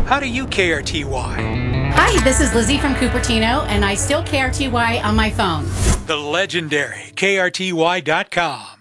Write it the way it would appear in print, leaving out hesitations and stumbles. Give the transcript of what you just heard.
How do you KRTY? Hi, this is Lizzie from Cupertino, and I still KRTY on my phone. The legendary KRTY.com.